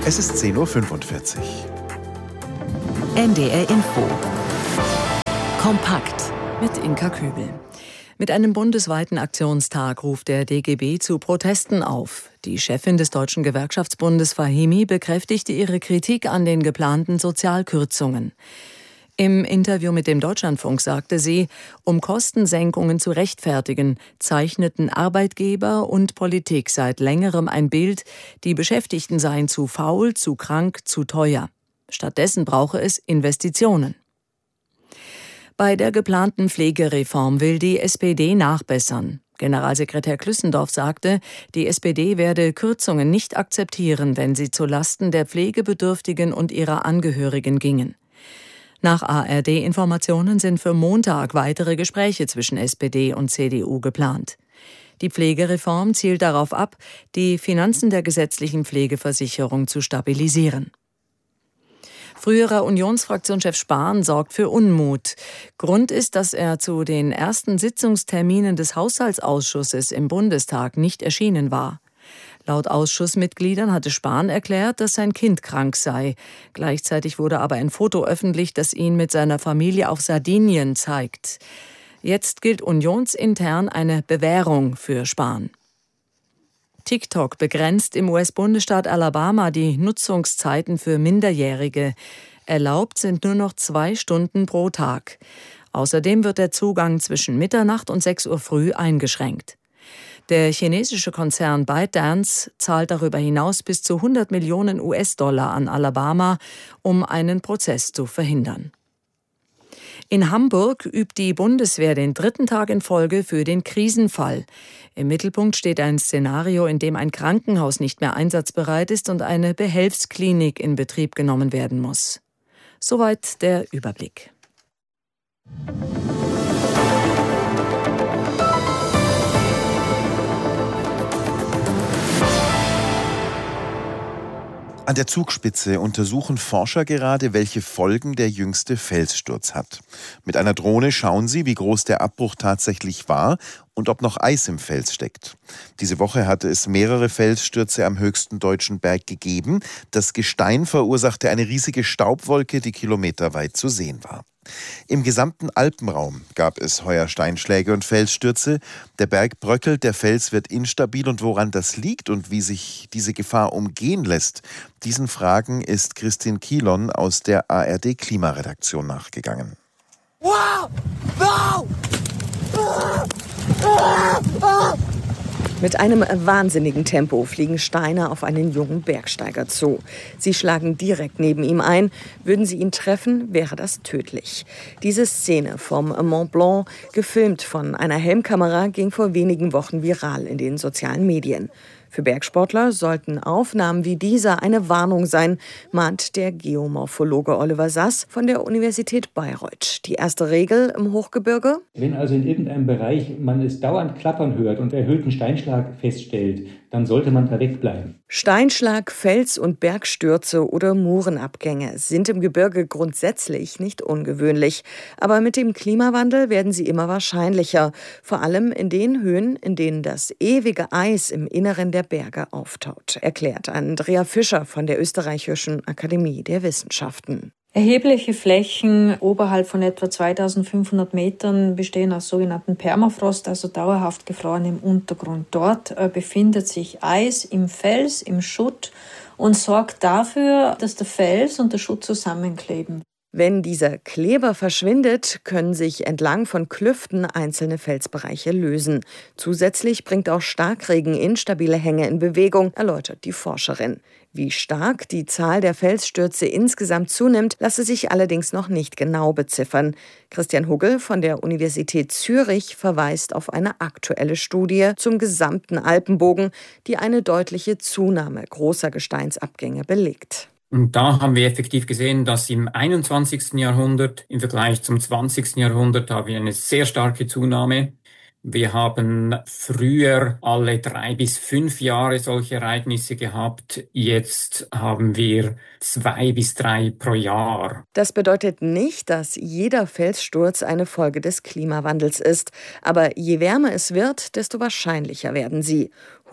Es ist 10:45 Uhr. NDR Info. Kompakt mit Inka Kübel. Mit einem bundesweiten Aktionstag ruft der DGB zu Protesten auf. Die Chefin des Deutschen Gewerkschaftsbundes Fahimi bekräftigte ihre Kritik an den geplanten Sozialkürzungen. Im Interview mit dem Deutschlandfunk sagte sie, um Kostensenkungen zu rechtfertigen, zeichneten Arbeitgeber und Politik seit längerem ein Bild, die Beschäftigten seien zu faul, zu krank, zu teuer. Stattdessen brauche es Investitionen. Bei der geplanten Pflegereform will die SPD nachbessern. Generalsekretär Klüssendorf sagte, die SPD werde Kürzungen nicht akzeptieren, wenn sie zulasten der Pflegebedürftigen und ihrer Angehörigen gingen. Nach ARD-Informationen sind für Montag weitere Gespräche zwischen SPD und CDU geplant. Die Pflegereform zielt darauf ab, die Finanzen der gesetzlichen Pflegeversicherung zu stabilisieren. Früherer Unionsfraktionschef Spahn sorgt für Unmut. Grund ist, dass er zu den ersten Sitzungsterminen des Haushaltsausschusses im Bundestag nicht erschienen war. Laut Ausschussmitgliedern hatte Spahn erklärt, dass sein Kind krank sei. Gleichzeitig wurde aber ein Foto öffentlich, das ihn mit seiner Familie auf Sardinien zeigt. Jetzt gilt unionsintern eine Bewährung für Spahn. TikTok begrenzt im US-Bundesstaat Alabama die Nutzungszeiten für Minderjährige. Erlaubt sind nur noch 2 Stunden pro Tag. Außerdem wird der Zugang zwischen Mitternacht und 6 Uhr früh eingeschränkt. Der chinesische Konzern ByteDance zahlt darüber hinaus bis zu 100 Millionen US-Dollar an Alabama, um einen Prozess zu verhindern. In Hamburg übt die Bundeswehr den 3. Tag in Folge für den Krisenfall. Im Mittelpunkt steht ein Szenario, in dem ein Krankenhaus nicht mehr einsatzbereit ist und eine Behelfsklinik in Betrieb genommen werden muss. Soweit der Überblick. An der Zugspitze untersuchen Forscher gerade, welche Folgen der jüngste Felssturz hat. Mit einer Drohne schauen sie, wie groß der Abbruch tatsächlich war und ob noch Eis im Fels steckt. Diese Woche hatte es mehrere Felsstürze am höchsten deutschen Berg gegeben. Das Gestein verursachte eine riesige Staubwolke, die kilometerweit zu sehen war. Im gesamten Alpenraum gab es heuer Steinschläge und Felsstürze. Der Berg bröckelt, der Fels wird instabil und woran das liegt und wie sich diese Gefahr umgehen lässt, diesen Fragen ist Christine Kielon aus der ARD-Klimaredaktion nachgegangen. Wow! Wow! Mit einem wahnsinnigen Tempo fliegen Steine auf einen jungen Bergsteiger zu. Sie schlagen direkt neben ihm ein. Würden sie ihn treffen, wäre das tödlich. Diese Szene vom Mont Blanc, gefilmt von einer Helmkamera, ging vor wenigen Wochen viral in den sozialen Medien. Für Bergsportler sollten Aufnahmen wie dieser eine Warnung sein, mahnt der Geomorphologe Oliver Sass von der Universität Bayreuth. Die erste Regel im Hochgebirge: Wenn also in irgendeinem Bereich man es dauernd klappern hört und erhöhten Steinschlag feststellt, dann sollte man da wegbleiben. Steinschlag, Fels- und Bergstürze oder Murenabgänge sind im Gebirge grundsätzlich nicht ungewöhnlich. Aber mit dem Klimawandel werden sie immer wahrscheinlicher. Vor allem in den Höhen, in denen das ewige Eis im Inneren der Berge auftaut, erklärt Andrea Fischer von der Österreichischen Akademie der Wissenschaften. Erhebliche Flächen oberhalb von etwa 2500 Metern bestehen aus sogenannten Permafrost, also dauerhaft gefrorenem Untergrund. Dort befindet sich Eis im Fels, im Schutt und sorgt dafür, dass der Fels und der Schutt zusammenkleben. Wenn dieser Kleber verschwindet, können sich entlang von Klüften einzelne Felsbereiche lösen. Zusätzlich bringt auch Starkregen instabile Hänge in Bewegung, erläutert die Forscherin. Wie stark die Zahl der Felsstürze insgesamt zunimmt, lasse sich allerdings noch nicht genau beziffern. Christian Huggel von der Universität Zürich verweist auf eine aktuelle Studie zum gesamten Alpenbogen, die eine deutliche Zunahme großer Gesteinsabgänge belegt. Und da haben wir effektiv gesehen, dass im 21. Jahrhundert im Vergleich zum 20. Jahrhundert haben wir eine sehr starke Zunahme. Wir haben früher alle 3 bis 5 Jahre solche Ereignisse gehabt. Jetzt haben wir 2 bis 3 pro Jahr. Das bedeutet nicht, dass jeder Felssturz eine Folge des Klimawandels ist. Aber je wärmer es wird, desto wahrscheinlicher werden sie.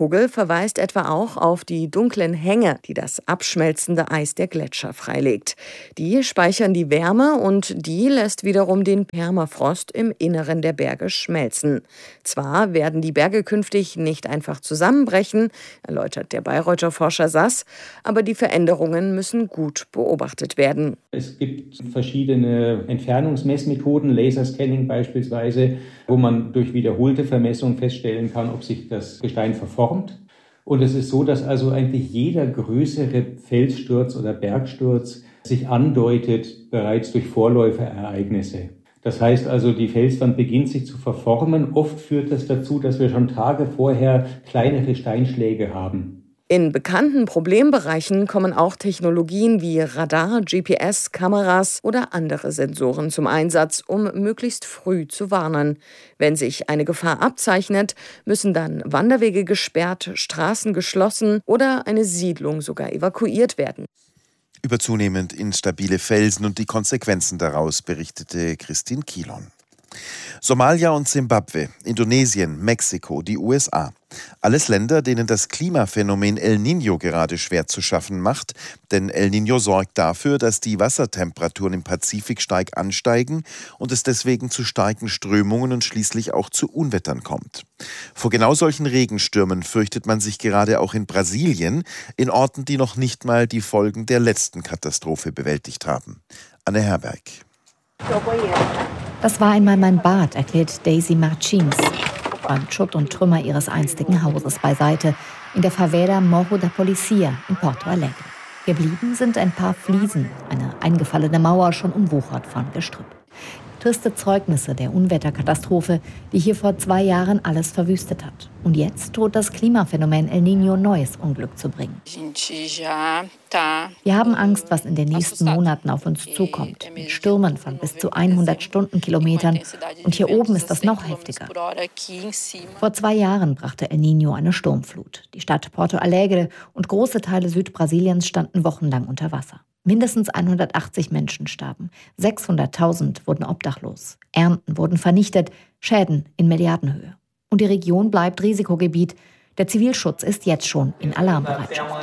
Hugel verweist etwa auch auf die dunklen Hänge, die das abschmelzende Eis der Gletscher freilegt. Die speichern die Wärme und die lässt wiederum den Permafrost im Inneren der Berge schmelzen. Zwar werden die Berge künftig nicht einfach zusammenbrechen, erläutert der Bayreuther Forscher Sass, aber die Veränderungen müssen gut beobachtet werden. Es gibt verschiedene Entfernungsmessmethoden, Laserscanning beispielsweise, wo man durch wiederholte Vermessung feststellen kann, ob sich das Gestein verformt. Und es ist so, dass also eigentlich jeder größere Felssturz oder Bergsturz sich andeutet bereits durch Vorläuferereignisse. Das heißt also, die Felswand beginnt sich zu verformen. Oft führt das dazu, dass wir schon Tage vorher kleinere Steinschläge haben. In bekannten Problembereichen kommen auch Technologien wie Radar, GPS, Kameras oder andere Sensoren zum Einsatz, um möglichst früh zu warnen. Wenn sich eine Gefahr abzeichnet, müssen dann Wanderwege gesperrt, Straßen geschlossen oder eine Siedlung sogar evakuiert werden. Über zunehmend instabile Felsen und die Konsequenzen daraus berichtete Christine Kielon. Somalia und Simbabwe, Indonesien, Mexiko, die USA. Alles Länder, denen das Klimaphänomen El Niño gerade schwer zu schaffen macht, denn El Niño sorgt dafür, dass die Wassertemperaturen im Pazifik stark ansteigen und es deswegen zu starken Strömungen und schließlich auch zu Unwettern kommt. Vor genau solchen Regenstürmen fürchtet man sich gerade auch in Brasilien, in Orten, die noch nicht mal die Folgen der letzten Katastrophe bewältigt haben. Anne Herberg. Das war einmal mein Bad, erklärt Daisy Martins, räumt Schutt und Trümmer ihres einstigen Hauses beiseite, in der Favela Morro da Policia in Porto Alegre. Geblieben sind ein paar Fliesen, eine eingefallene Mauer schon umwuchert von Gestrüpp. Triste Zeugnisse der Unwetterkatastrophe, die hier vor 2 Jahren alles verwüstet hat. Und jetzt droht das Klimaphänomen El Niño neues Unglück zu bringen. Wir haben Angst, was in den nächsten Monaten auf uns zukommt. Mit Stürmen von bis zu 100 Stundenkilometern. Und hier oben ist das noch heftiger. Vor 2 Jahren brachte El Niño eine Sturmflut. Die Stadt Porto Alegre und große Teile Südbrasiliens standen wochenlang unter Wasser. Mindestens 180 Menschen starben. 600.000 wurden obdachlos. Ernten wurden vernichtet, Schäden in Milliardenhöhe. Und die Region bleibt Risikogebiet. Der Zivilschutz ist jetzt schon in Alarmbereitschaft.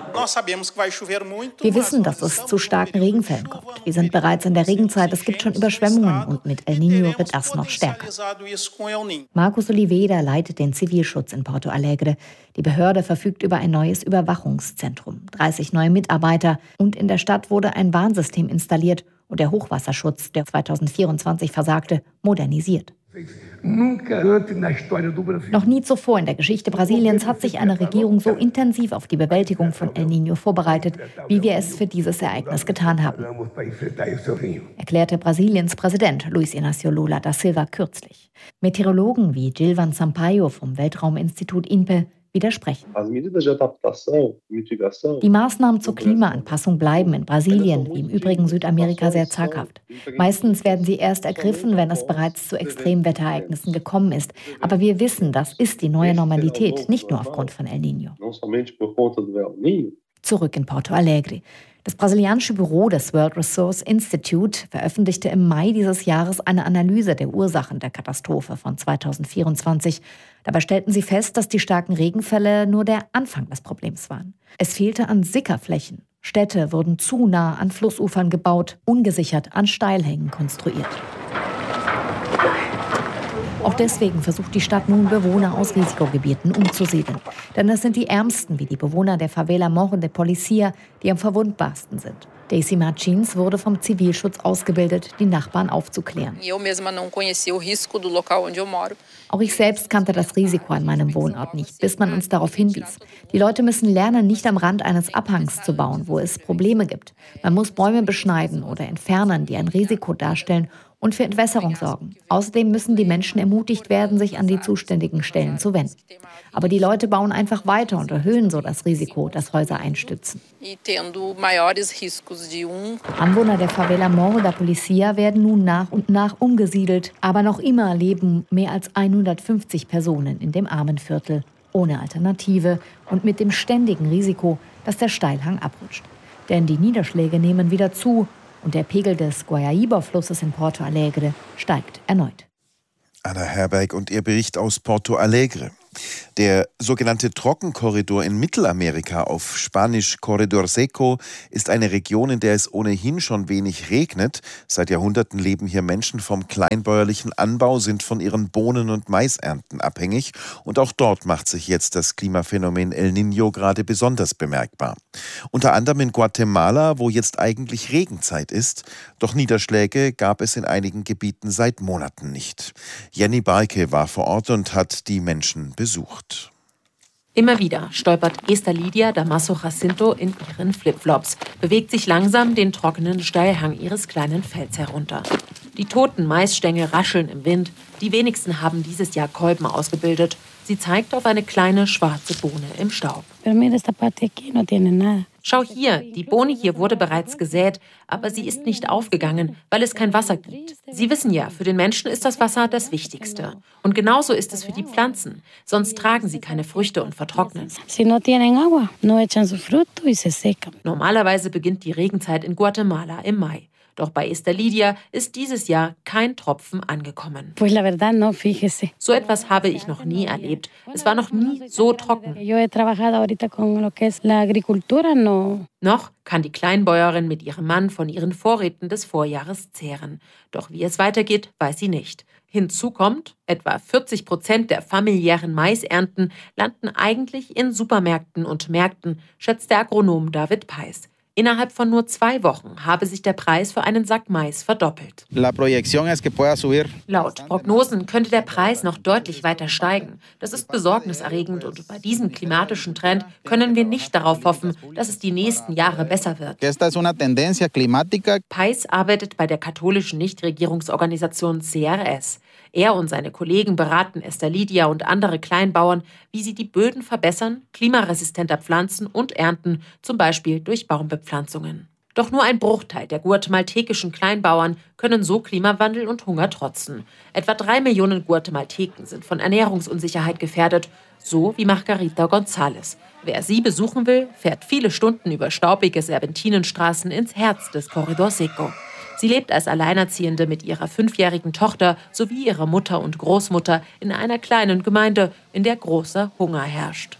Wir wissen, dass es zu starken Regenfällen kommt. Wir sind bereits in der Regenzeit, es gibt schon Überschwemmungen und mit El Niño wird das noch stärker. Marcos Oliveira leitet den Zivilschutz in Porto Alegre. Die Behörde verfügt über ein neues Überwachungszentrum, 30 neue Mitarbeiter und in der Stadt wurde ein Warnsystem installiert und der Hochwasserschutz, der 2024 versagte, modernisiert. Noch nie zuvor in der Geschichte Brasiliens hat sich eine Regierung so intensiv auf die Bewältigung von El Niño vorbereitet, wie wir es für dieses Ereignis getan haben, erklärte Brasiliens Präsident Luiz Inácio Lula da Silva kürzlich. Meteorologen wie Gilvan Sampaio vom Weltrauminstitut INPE widersprechen. Die Maßnahmen zur Klimaanpassung bleiben in Brasilien, wie im übrigen Südamerika, sehr zaghaft. Meistens werden sie erst ergriffen, wenn es bereits zu Extremwetterereignissen gekommen ist. Aber wir wissen, das ist die neue Normalität, nicht nur aufgrund von El Niño. Zurück in Porto Alegre. Das brasilianische Büro des World Resource Institute veröffentlichte im Mai dieses Jahres eine Analyse der Ursachen der Katastrophe von 2024. Dabei stellten sie fest, dass die starken Regenfälle nur der Anfang des Problems waren. Es fehlte an Sickerflächen. Städte wurden zu nah an Flussufern gebaut, ungesichert an Steilhängen konstruiert. Auch deswegen versucht die Stadt nun, Bewohner aus Risikogebieten umzusiedeln. Denn es sind die Ärmsten, wie die Bewohner der Favela Morro da Policia, die am verwundbarsten sind. Daisy Martins wurde vom Zivilschutz ausgebildet, die Nachbarn aufzuklären. Auch ich selbst kannte das Risiko an meinem Wohnort nicht, bis man uns darauf hinwies. Die Leute müssen lernen, nicht am Rand eines Abhangs zu bauen, wo es Probleme gibt. Man muss Bäume beschneiden oder entfernen, die ein Risiko darstellen, und für Entwässerung sorgen. Außerdem müssen die Menschen ermutigt werden, sich an die zuständigen Stellen zu wenden. Aber die Leute bauen einfach weiter und erhöhen so das Risiko, dass Häuser einstürzen. Anwohner der Favela Morro da Policia werden nun nach und nach umgesiedelt. Aber noch immer leben mehr als 150 Personen in dem armen Viertel, ohne Alternative und mit dem ständigen Risiko, dass der Steilhang abrutscht. Denn die Niederschläge nehmen wieder zu und der Pegel des Guayaíba-Flusses in Porto Alegre steigt erneut. Anna Herberg und ihr Bericht aus Porto Alegre. Der sogenannte Trockenkorridor in Mittelamerika, auf Spanisch Corredor Seco, ist eine Region, in der es ohnehin schon wenig regnet. Seit Jahrhunderten leben hier Menschen vom kleinbäuerlichen Anbau, sind von ihren Bohnen- und Maisernten abhängig. Und auch dort macht sich jetzt das Klimaphänomen El Niño gerade besonders bemerkbar. Unter anderem in Guatemala, wo jetzt eigentlich Regenzeit ist. Doch Niederschläge gab es in einigen Gebieten seit Monaten nicht. Jenny Barke war vor Ort und hat die Menschen besucht. Immer wieder stolpert Esther Lidia Damaso Jacinto in ihren Flipflops, bewegt sich langsam den trockenen Steilhang ihres kleinen Felds herunter. Die toten Maisstängel rascheln im Wind, die wenigsten haben dieses Jahr Kolben ausgebildet. Sie zeigt auf eine kleine schwarze Bohne im Staub. Schau hier, die Bohne hier wurde bereits gesät, aber sie ist nicht aufgegangen, weil es kein Wasser gibt. Sie wissen ja, für den Menschen ist das Wasser das Wichtigste. Und genauso ist es für die Pflanzen. Sonst tragen sie keine Früchte und vertrocknen. Normalerweise beginnt die Regenzeit in Guatemala im Mai. Doch bei Esther Lidia ist dieses Jahr kein Tropfen angekommen. So etwas habe ich noch nie erlebt. Es war noch nie so trocken. Noch kann die Kleinbäuerin mit ihrem Mann von ihren Vorräten des Vorjahres zehren. Doch wie es weitergeht, weiß sie nicht. Hinzu kommt, etwa 40% der familiären Maisernten landen eigentlich in Supermärkten und Märkten, schätzt der Agronom David Peis. Innerhalb von nur 2 Wochen habe sich der Preis für einen Sack Mais verdoppelt. Laut Prognosen könnte der Preis noch deutlich weiter steigen. Das ist besorgniserregend und bei diesem klimatischen Trend können wir nicht darauf hoffen, dass es die nächsten Jahre besser wird. Peis arbeitet bei der katholischen Nichtregierungsorganisation CRS. Er und seine Kollegen beraten Esther Lidia und andere Kleinbauern, wie sie die Böden verbessern, klimaresistenter pflanzen und ernten, zum Beispiel durch Baumbepflanzungen. Doch nur ein Bruchteil der guatemaltekischen Kleinbauern können so Klimawandel und Hunger trotzen. Etwa 3 Millionen Guatemalteken sind von Ernährungsunsicherheit gefährdet, so wie Margarita González. Wer sie besuchen will, fährt viele Stunden über staubige Serpentinenstraßen ins Herz des Corredor Seco. Sie lebt als Alleinerziehende mit ihrer 5-jährigen Tochter sowie ihrer Mutter und Großmutter in einer kleinen Gemeinde, in der großer Hunger herrscht.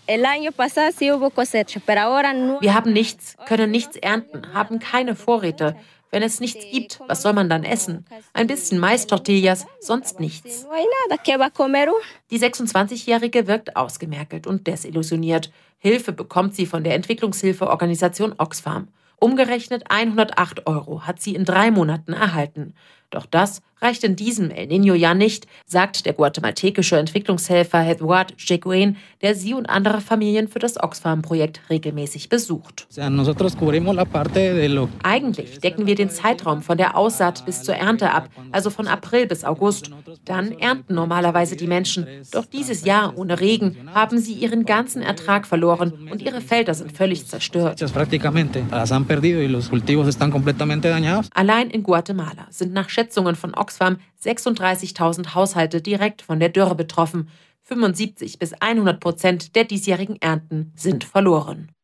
Wir haben nichts, können nichts ernten, haben keine Vorräte. Wenn es nichts gibt, was soll man dann essen? Ein bisschen Mais-Tortillas, sonst nichts. Die 26-Jährige wirkt ausgemergelt und desillusioniert. Hilfe bekommt sie von der Entwicklungshilfeorganisation Oxfam. Umgerechnet 108 € hat sie in 3 Monaten erhalten. Doch das reicht in diesem El Niño-Jahr nicht, sagt der guatemaltekische Entwicklungshelfer Eduard Cheguen, der sie und andere Familien für das Oxfam-Projekt regelmäßig besucht. Eigentlich decken wir den Zeitraum von der Aussaat bis zur Ernte ab, also von April bis August. Dann ernten normalerweise die Menschen. Doch dieses Jahr ohne Regen haben sie ihren ganzen Ertrag verloren und ihre Felder sind völlig zerstört. Allein in Guatemala sind nach Schätzungen von Oxfam 36.000 Haushalte direkt von der Dürre betroffen. 75 bis 100% der diesjährigen Ernten sind verloren.